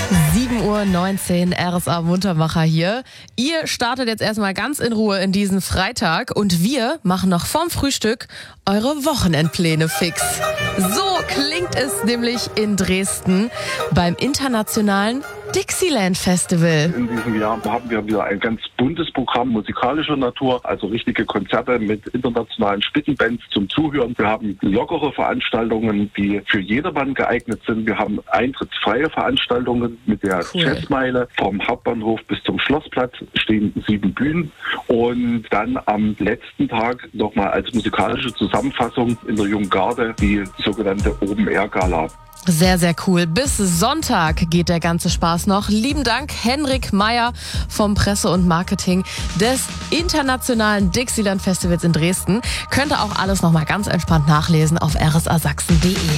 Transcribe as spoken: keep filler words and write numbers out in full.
sieben Uhr neunzehn, R S A Muntermacher hier. Ihr startet jetzt erstmal ganz in Ruhe in diesen Freitag und wir machen noch vorm Frühstück eure Wochenendpläne fix. So klingt es nämlich in Dresden beim internationalen Dixieland Festival. In diesem Jahr haben wir wieder ein ganz buntes Programm musikalischer Natur, also richtige Konzerte mit internationalen Spitzenbands zum Zuhören. Wir haben lockere Veranstaltungen, die für jedermann geeignet sind. Wir haben eintrittsfreie Veranstaltungen mit der Cool. Jazzmeile. Vom Hauptbahnhof bis zum Schlossplatz stehen sieben Bühnen. Und dann am letzten Tag nochmal als musikalische Zusammenfassung in der Jungen Garde die sogenannte Open Air Gala. Sehr, sehr cool. Bis Sonntag geht der ganze Spaß noch. Lieben Dank, Henrik Meyer vom Presse und Marketing des Internationalen Dixieland Festivals in Dresden. Könnt ihr auch alles nochmal ganz entspannt nachlesen auf r s a sachsen punkt d e.